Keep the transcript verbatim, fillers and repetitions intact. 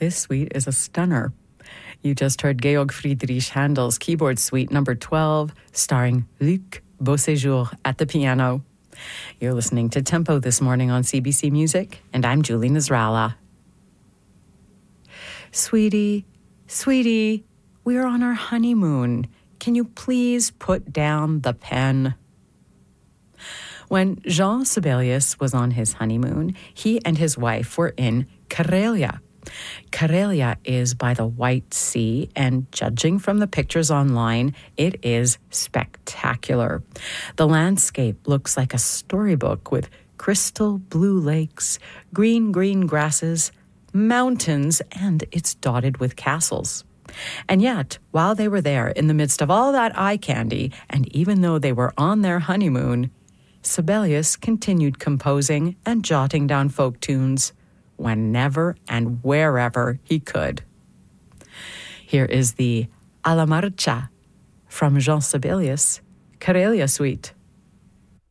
This suite is a stunner. You just heard Georg Friedrich Handel's Keyboard Suite number twelve, starring Luc Beauséjour at the piano. You're listening to Tempo this morning on C B C Music, and I'm Julie Nasrallah. Sweetie, sweetie, we're on our honeymoon. Can you please put down the pen? When Jean Sibelius was on his honeymoon, he and his wife were in Karelia. Karelia is by the White Sea, and judging from the pictures online, it is spectacular. The landscape looks like a storybook with crystal blue lakes, green, green grasses, mountains, and it's dotted with castles. And yet, while they were there in the midst of all that eye candy, and even though they were on their honeymoon, Sibelius continued composing and jotting down folk tunes whenever and wherever he could. Here is the Alla Marcia from Jean Sibelius' Karelia Suite.